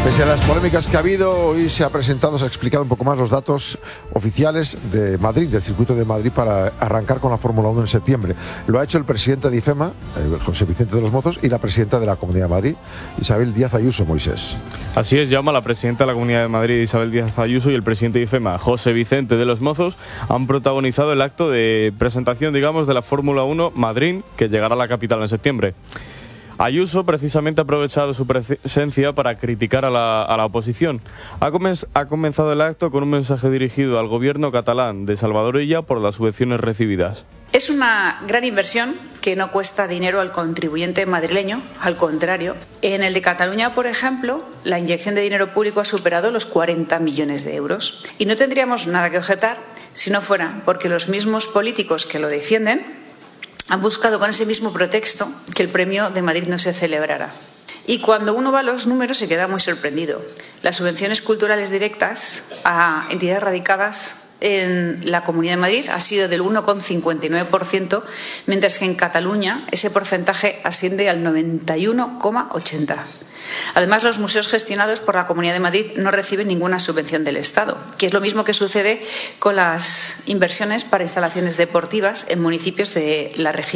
Pese a las polémicas que ha habido, hoy se ha explicado un poco más los datos oficiales de Madrid, del circuito de Madrid, para arrancar con la Fórmula 1 en septiembre. Lo ha hecho el presidente de IFEMA, José Vicente de los Mozos, y la presidenta de la Comunidad de Madrid, Isabel Díaz Ayuso, Moisés. Así es, Jaume, la presidenta de la Comunidad de Madrid, Isabel Díaz Ayuso, y el presidente de IFEMA, José Vicente de los Mozos, han protagonizado el acto de presentación, digamos, de la Fórmula 1 Madrid, que llegará a la capital en septiembre. Ayuso precisamente ha aprovechado su presencia para criticar a la oposición. Ha comenzado el acto con un mensaje dirigido al gobierno catalán de Salvador Illa por las subvenciones recibidas. Es una gran inversión que no cuesta dinero al contribuyente madrileño, al contrario. En el de Cataluña, por ejemplo, la inyección de dinero público ha superado los 40 millones de euros. Y no tendríamos nada que objetar si no fuera porque los mismos políticos que lo defienden han buscado con ese mismo pretexto que el premio de Madrid no se celebrara. Y cuando uno va a los números se queda muy sorprendido. Las subvenciones culturales directas a entidades radicadas en la Comunidad de Madrid ha sido del 1,59%, mientras que en Cataluña ese porcentaje asciende al 91,80%. Además, los museos gestionados por la Comunidad de Madrid no reciben ninguna subvención del Estado, que es lo mismo que sucede con las inversiones para instalaciones deportivas en municipios de la región.